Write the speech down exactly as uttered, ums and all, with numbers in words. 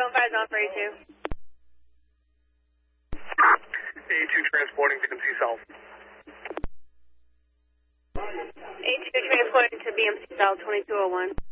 Phone five is on for A two. A two transporting to B M C South. A two transporting to B M C South twenty-two oh one.